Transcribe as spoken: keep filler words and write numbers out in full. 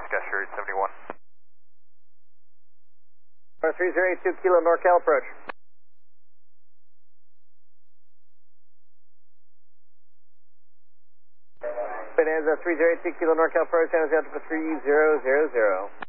gesture eight seventy-one. three zero eight two Kilo NorCal approach. Bonanza three zero eight two Kilo NorCal approach, San Jose Alpha three zero zero zero.